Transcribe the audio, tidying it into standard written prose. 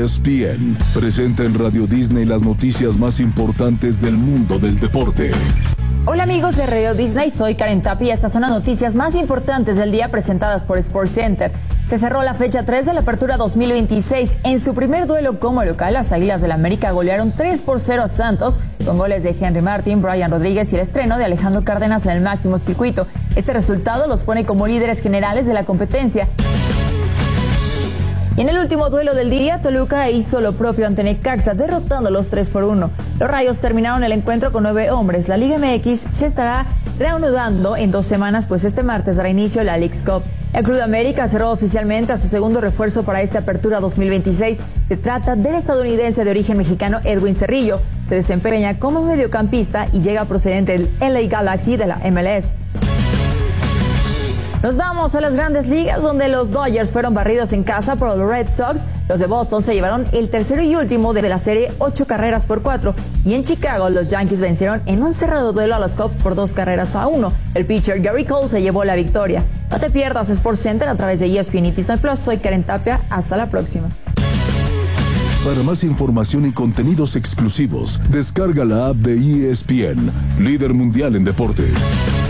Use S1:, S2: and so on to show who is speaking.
S1: ESPN presenta en Radio Disney las noticias más importantes del mundo del deporte.
S2: Hola amigos de Radio Disney, soy Karen Tapia y estas son las noticias más importantes del día presentadas por SportsCenter. Se cerró la fecha 3 de la Apertura 2026. En su primer duelo como local, las Águilas del América golearon 3-0 a Santos, con goles de Henry Martin, Brian Rodríguez y el estreno de Alejandro Cárdenas en el máximo circuito. Este resultado los pone como líderes generales de la competencia. Y en el último duelo del día, Toluca hizo lo propio ante Necaxa, derrotándolos 3-1. Los Rayos terminaron el encuentro con 9 hombres. La Liga MX se estará reanudando en 2 semanas, pues este martes dará inicio la Leagues Cup. El Club de América cerró oficialmente a su segundo refuerzo para esta Apertura 2026. Se trata del estadounidense de origen mexicano Edwin Cerrillo. Se desempeña como mediocampista y llega procedente del LA Galaxy de la MLS. Nos vamos a las grandes ligas, donde los Dodgers fueron barridos en casa por los Red Sox. Los de Boston se llevaron el tercero y último de la serie, 8-4. Y en Chicago, los Yankees vencieron en un cerrado duelo a los Cubs por 2-1. El pitcher Gary Cole se llevó la victoria. No te pierdas SportsCenter a través de ESPN y Disney Plus. Soy Karen Tapia. Hasta la próxima.
S1: Para más información y contenidos exclusivos, descarga la app de ESPN, líder mundial en deportes.